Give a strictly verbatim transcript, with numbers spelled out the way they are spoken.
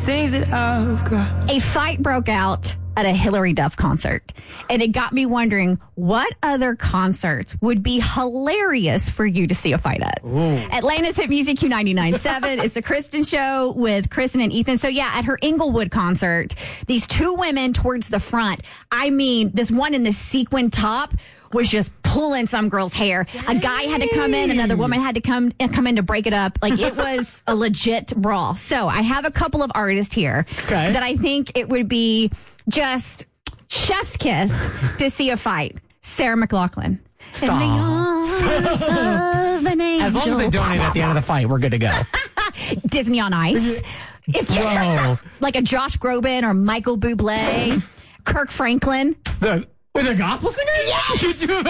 things that I've got. A fight broke out at a Hillary Duff concert, and it got me wondering what other concerts would be hilarious for you to see a fight at. Ooh. Atlanta's Hit Music Q ninety-nine point seven. It's the Kristen Show with Kristen and Ethan. So yeah, at her Inglewood concert, these two women towards the front, I mean, this one in the sequin top was just pulling some girl's hair. Dang. A guy had to come in, another woman had to come come in to break it up. Like, it was a legit brawl. So I have a couple of artists here okay. that I think it would be just chef's kiss to see a fight. Sarah McLachlan. Stop. As long as they donate at the end of the fight, we're good to go. Disney on Ice. If Whoa. Like a Josh Groban or Michael Bublé, Kirk Franklin. The, with a gospel singer? Yes! Could you